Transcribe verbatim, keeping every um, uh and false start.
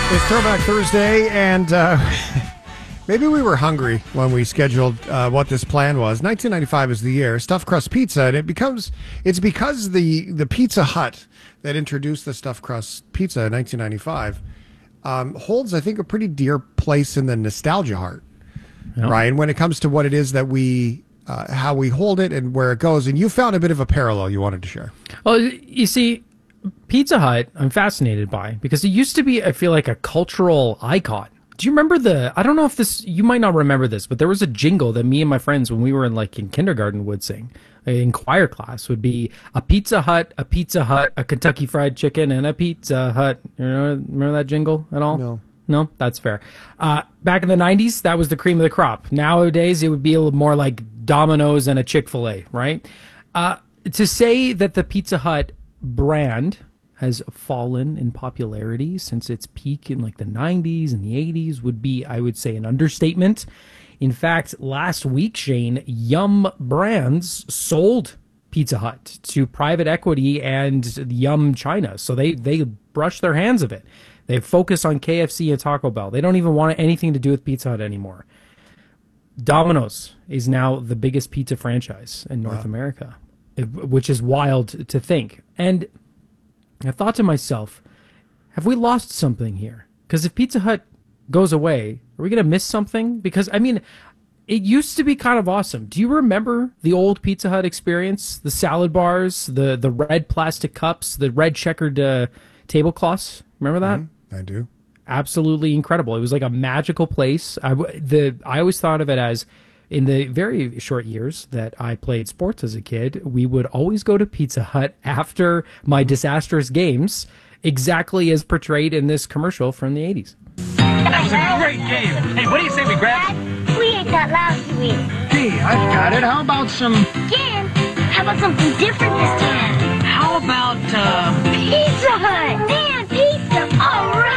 It's Throwback Thursday, and uh, maybe we were hungry when we scheduled uh, what this plan was. nineteen ninety-five is the year. Stuffed crust pizza, and it becomes it's because the the Pizza Hut that introduced the stuffed crust pizza in nineteen ninety-five um, holds, I think, a pretty dear place in the nostalgia heart, yep. Ryan, when it comes to what it is that we. Uh, how we hold it and where it goes. And you found a bit of a parallel you wanted to share. Well, you see, Pizza Hut, I'm fascinated by because it used to be, I feel like, a cultural icon. Do you remember the, I don't know if this, you might not remember this, but there was a jingle that me and my friends, when we were in like in kindergarten, would sing. In choir class would be a Pizza Hut, a Pizza Hut, a Kentucky Fried Chicken, and a Pizza Hut. You know, remember that jingle at all? No. No, that's fair. Uh, back in the nineties, that was the cream of the crop. Nowadays, it would be a little more like Domino's and a Chick-fil-A, right? Uh, to say that the Pizza Hut brand has fallen in popularity since its peak in like the nineties and the eighties would be, I would say, an understatement. In fact, last week, Shane, Yum Brands sold Pizza Hut to private equity and Yum China. So they, they brushed their hands of it. They focus on K F C and Taco Bell. They don't even want anything to do with Pizza Hut anymore. Domino's is now the biggest pizza franchise in North wow. America, which is wild to think. And I thought to myself, have we lost something here? Because if Pizza Hut goes away, are we going to miss something? Because, I mean, it used to be kind of awesome. Do you remember the old Pizza Hut experience? The salad bars, the, the red plastic cups, the red checkered uh, tablecloths? Remember that? Mm-hmm. I do. Absolutely incredible. It was like a magical place. I, the, I always thought of it as, in the very short years that I played sports as a kid, we would always go to Pizza Hut after my disastrous games, exactly as portrayed in this commercial from the eighties. That was a great game. Hey, what do you say we grab? We ain't that loud, sweet. Gee, I've got it. How about some... Again? How about something different this time? How